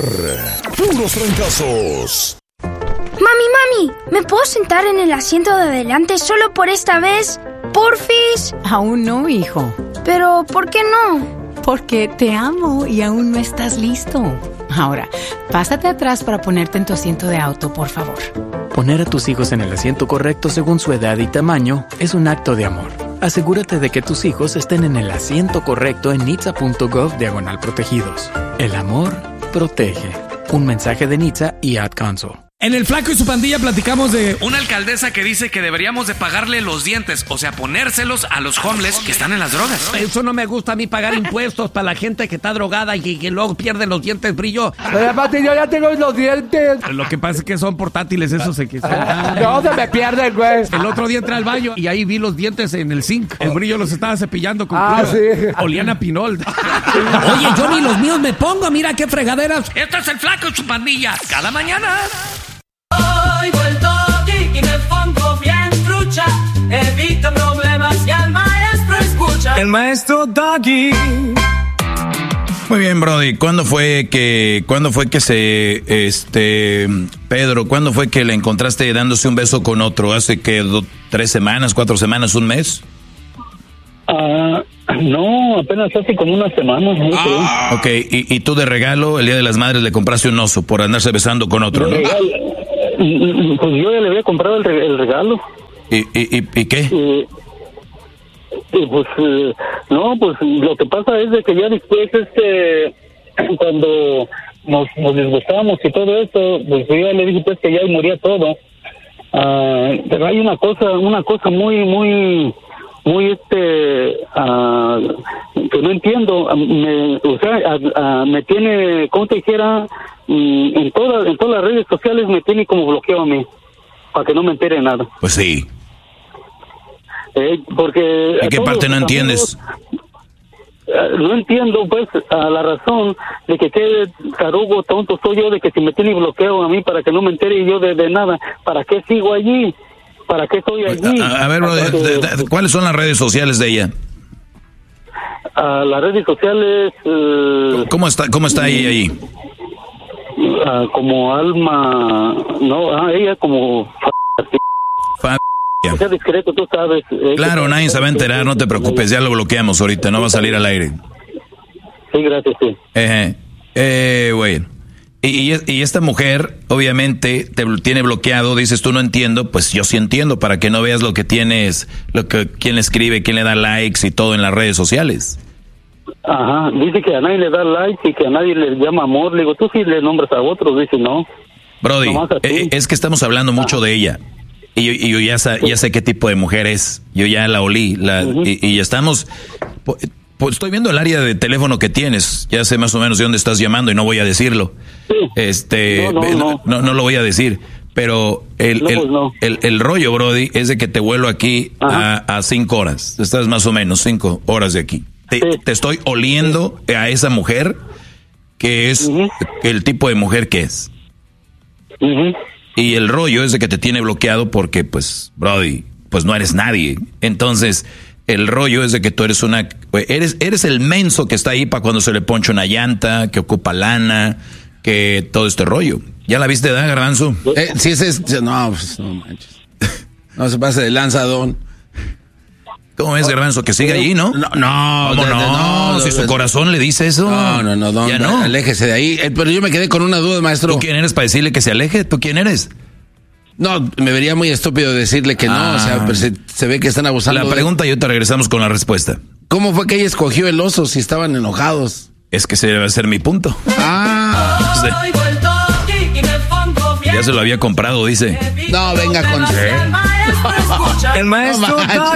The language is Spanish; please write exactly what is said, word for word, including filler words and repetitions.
Puros Trancazos. Mami, mami, ¿me puedo sentar en el asiento de adelante solo por esta vez? ¿Porfis? Aún no, hijo. Pero, ¿por qué no? Porque te amo y aún no estás listo. Ahora, pásate atrás para ponerte en tu asiento de auto, por favor. Poner a tus hijos en el asiento correcto según su edad y tamaño es un acto de amor. Asegúrate de que tus hijos estén en el asiento correcto en nitsa punto gov diagonal protegidos. El amor protege. Un mensaje de Nitsa y Ad Council. En El Flaco y su pandilla platicamos de una alcaldesa que dice que deberíamos de pagarle los dientes, o sea, ponérselos a los homeless que están en las drogas. Eso no me gusta a mí, pagar impuestos para la gente que está drogada y que luego pierde los dientes brillo. Pero Pati, yo ya tengo los dientes. Lo que pasa es que son portátiles, esos se que se... No, se me pierden, güey. El otro día entré al baño y ahí vi los dientes en el zinc. El brillo los estaba cepillando con Ah, cloro. sí. Olían a pinol. Oye, yo ni los míos me pongo, mira qué fregaderas. Esto es El Flaco y su pandilla, cada mañana. Oigo el toque y me pongo bien trucha. Evito problemas y al maestro escucha. El maestro Doggy. Muy bien, Brody. ¿Cuándo fue que, cuándo fue que se, este, Pedro, cuándo fue que le encontraste dándose un beso con otro? ¿Hace que do, tres semanas, cuatro semanas, un mes? Ah, no, apenas hace como una semana. ¿No? Ah, ok, y, y tú de regalo, el Día de las Madres le compraste un oso por andarse besando con otro, ¿no? Regalo, pues yo ya le había comprado el, el regalo. ¿Y, y, y, y qué? Y, y pues, eh, no, pues lo que pasa es de que ya después, este, cuando nos, nos disgustábamos y todo esto, pues yo ya le dije pues que ya moría todo. Ah, pero hay una cosa, una cosa muy, muy... muy este uh, que no entiendo, me, o sea, uh, uh, me tiene, como te dijera, um, en todas en todas las redes sociales me tiene como bloqueado a mí, para que no me entere nada. Pues sí. Eh, porque ¿En qué parte no entiendes? Uh, no entiendo, pues, a la razón de que qué tarugo, tonto soy yo, de que si me tiene bloqueado a mí para que no me entere yo de, de nada, ¿para qué sigo allí? ¿Para qué estoy allí? A, a ver, bro, de, de, de, ¿cuáles son las redes sociales de ella? Uh, las redes sociales... Uh, ¿Cómo está cómo está ella ahí? Uh, como Alma... No, ah, ella como... Fa... O sea, discreto, tú sabes. Eh, claro, nadie se va a enterar, no te preocupes, ya lo bloqueamos ahorita, no va a salir al aire. Sí, gracias, sí. Eh, eh, bueno. Y, y, y esta mujer, obviamente, te tiene bloqueado, dices tú no entiendo, pues yo sí entiendo, para que no veas lo que tienes, lo que quién le escribe, quién le da likes y todo en las redes sociales. Ajá, dice que a nadie le da likes y que a nadie le llama amor. Le digo, tú sí le nombras a otros, dice no. Brody, eh, es que estamos hablando mucho Ajá. de ella. Y yo, y yo ya, sa, ya sé qué tipo de mujer es, yo ya la olí, la, uh-huh. y, y estamos... Pues estoy viendo el área de teléfono que tienes, ya sé más o menos de dónde estás llamando y no voy a decirlo. Sí. Este, no, no, no. no, no lo voy a decir, pero el, no, el, pues no. el, el rollo, Brody, es de que te vuelo aquí a, a cinco horas. Estás más o menos cinco horas de aquí. Te, sí. te estoy oliendo sí. a esa mujer que es uh-huh. el tipo de mujer que es. Uh-huh. Y el rollo es de que te tiene bloqueado porque, pues, Brody, pues no eres nadie. Entonces... El rollo es de que tú eres una... Eres, eres el menso que está ahí para cuando se le poncha una llanta, que ocupa lana, que todo este rollo. ¿Ya la viste, da, Garbanzo? Eh, sí, ese es... No, pues, no manches. No se pase de lanzadón. ¿Cómo es, Garbanzo? Que sigue allí, ¿no? No, no. ¿Cómo de, no? De, no si de, su de, corazón le dice eso. No, no, no, don, ya no. Aléjese de ahí. Eh, pero yo me quedé con una duda, maestro. ¿Tú quién eres para decirle que se aleje? ¿Tú quién eres? No, me vería muy estúpido decirle que no, ah, o sea, pero se, se ve que están abusando. La pregunta de... y te regresamos con la respuesta. ¿Cómo fue que ella escogió el oso si estaban enojados? Es que ese debe ser mi punto. Ah. Sí. Ya se lo había comprado, dice. No, venga con... El maestro...